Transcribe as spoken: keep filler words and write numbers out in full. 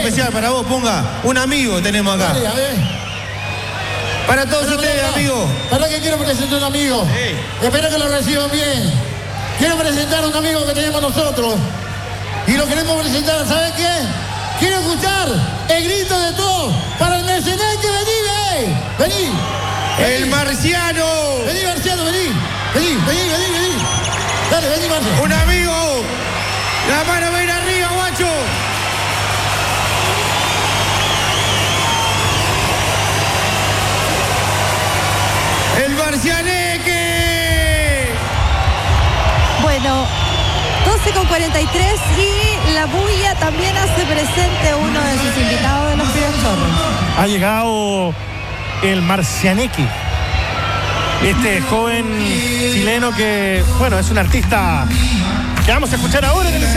especial para vos, ponga. Un amigo tenemos acá. Dale, a ver. Para todos Para, ustedes, para, amigos. ¿Para qué quiero presentar a un amigo? Sí. Espero que lo reciban bien. Quiero presentar a un amigo que tenemos nosotros. Y lo queremos presentar, ¿sabes qué? Quiero escuchar el grito de todos para el Merceneque. Vení, vení. Vení. El marciano. Vení, Marciano, vení. Vení, vení, vení, vení. Dale, vení, Marciano. Un amigo. La mano ven arriba, guacho. El Marcianeque. Bueno, doce con cuarenta y tres y la bulla también hace presente uno de sus invitados de los Pibes Chorros. Ha llegado el Marcianeque, este joven chileno que, bueno, es un artista que vamos a escuchar ahora en el